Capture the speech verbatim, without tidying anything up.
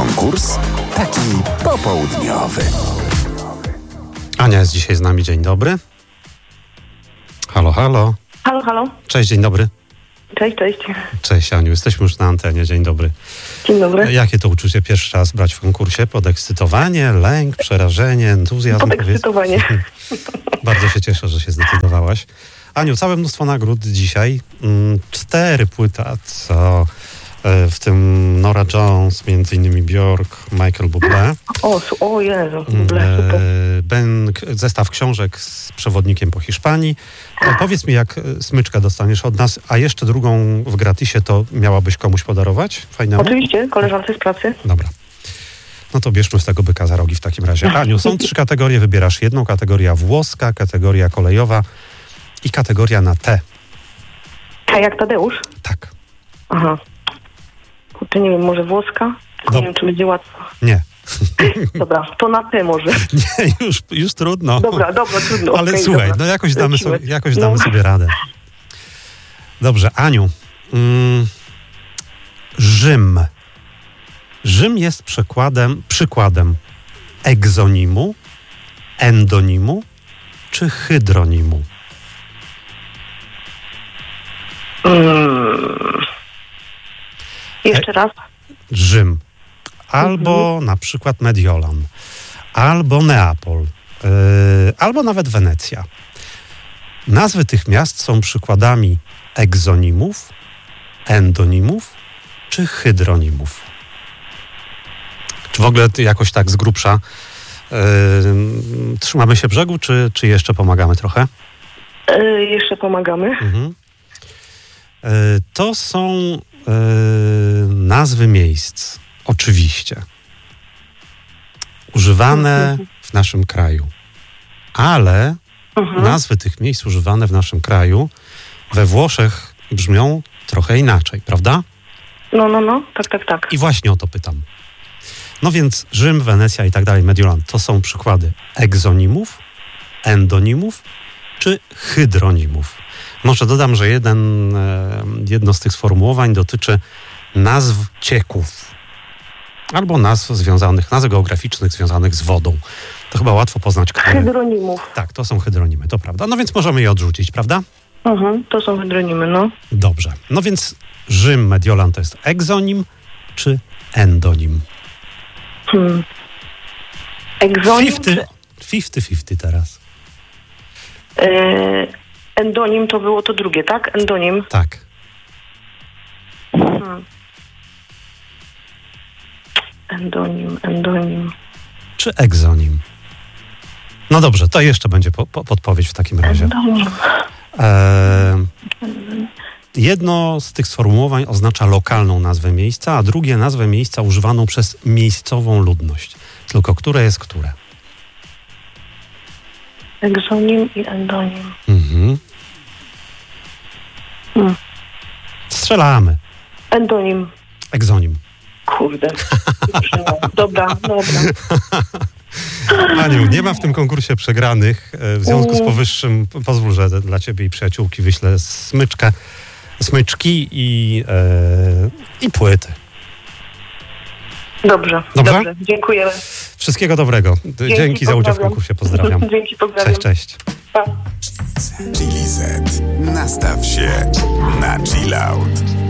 Konkurs taki popołudniowy. Ania jest dzisiaj z nami. Dzień dobry. Halo, halo. Halo, halo. Cześć, dzień dobry. Cześć, cześć. Cześć, Aniu. Jesteśmy już na antenie. Dzień dobry. Dzień dobry. Jakie to uczucie pierwszy raz brać w konkursie? Podekscytowanie, lęk, przerażenie, entuzjazm? Podekscytowanie. Bardzo się cieszę, że się zdecydowałaś. Aniu, całe mnóstwo nagród dzisiaj. Cztery płyty, a co? W tym Nora Jones, między innymi Björk, Michael Bublé. O, o Jezu, Bublé, super. Ben, zestaw książek z przewodnikiem po Hiszpanii. No, powiedz mi, jak smyczkę dostaniesz od nas, a jeszcze drugą w gratisie to miałabyś komuś podarować? Fajnemu? Oczywiście, koleżance z pracy. Dobra. No to bierzmy z tego byka za rogi w takim razie. Aniu, są trzy kategorie, wybierasz jedną. Kategoria włoska, kategoria kolejowa i kategoria na T. A jak Tadeusz? Tak. Aha. Kurczę, nie wiem, może włoska? Dob- nie wiem, czy będzie łatwo. Nie. Dobra, to na T może. Nie, już, już trudno. Dobra, dobra, trudno. Ale okay, słuchaj, dobra. no jakoś damy, Lecimy. sobie, jakoś No. damy sobie radę. Dobrze, Aniu. Mm, Rzym. Rzym jest przykładem, przykładem egzonimu, endonimu czy hydronimu? Mm. Jeszcze raz. Rzym. Albo Mhm. na przykład Mediolan. Albo Neapol. Yy, albo nawet Wenecja. Nazwy tych miast są przykładami egzonimów, endonimów czy hydronimów. Czy w ogóle ty jakoś tak z grubsza yy, trzymamy się brzegu, czy, czy jeszcze pomagamy trochę? E, jeszcze pomagamy. Mhm. Yy, to są yy, nazwy miejsc, oczywiście. Używane w naszym kraju. Ale Mhm. nazwy tych miejsc używane w naszym kraju we Włoszech brzmią trochę inaczej, prawda? No, no, no. Tak, tak, tak. I właśnie o to pytam. No więc Rzym, Wenecja i tak dalej, Mediolan, to są przykłady egzonimów, endonimów czy hydronimów. Może dodam, że jeden, e, jedno z tych sformułowań dotyczy nazw cieków albo nazw związanych, nazw geograficznych związanych z wodą. To chyba łatwo poznać, które... Hydronimów. Tak, to są hydronimy, to prawda. No więc możemy je odrzucić, prawda? Mhm, to są hydronimy, no. Dobrze. No więc Rzym, Mediolan to jest egzonim czy endonim? Hmm. Egzonim Fifty, fifty, fifty teraz. czy... E, endonim to było to drugie, tak? Endonim. Tak. Hmm. Endonim, endonim. Czy egzonim? No dobrze, to jeszcze będzie po, po, podpowiedź w takim razie. Endonim. E, jedno z tych sformułowań oznacza lokalną nazwę miejsca, a drugie nazwę miejsca używaną przez miejscową ludność. Tylko które jest które? Egzonim i endonim. Mhm. Hmm. Strzelamy. Endonim. Egzonim. Kurde. Dobra, dobra. Aniu, nie ma w tym konkursie przegranych. W związku z powyższym pozwól, że dla ciebie i przyjaciółki wyślę smyczkę, smyczki i, e, i płyty. Dobrze, Dobrze? dobrze. Dziękujemy. Wszystkiego dobrego. Dzięki, Dzięki za udział w konkursie. Pozdrawiam. Dzięki, pozdrawiam. Cześć, cześć. Pa. Chili Z. Nastaw się na chill out.